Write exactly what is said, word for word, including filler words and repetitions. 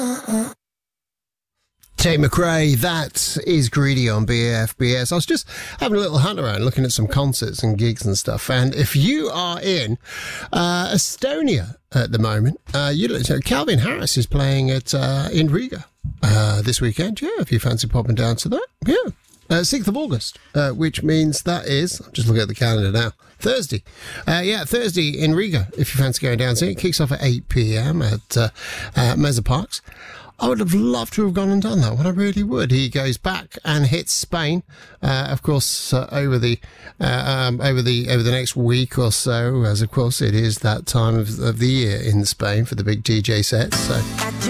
Tate McRae, that is Greedy on B F B S. I was just having a little hunt around, looking at some concerts and gigs and stuff. And if you are in uh, Estonia at the moment, uh, you know, Calvin Harris is playing at uh, in Riga uh, this weekend. Yeah, if you fancy popping down to that, yeah. Uh, sixth of August, uh, which means that is, I'm just looking at the calendar now, Thursday. Uh, yeah, Thursday in Riga, if you fancy going down to it. It kicks off at eight p.m. at uh, uh, Meza Parks. I would have loved to have gone and done that one. I really would. He goes back and hits Spain, uh, of course, uh, over the uh, um, over the over the next week or so, as of course it is that time of, of the year in Spain for the big D J sets. So.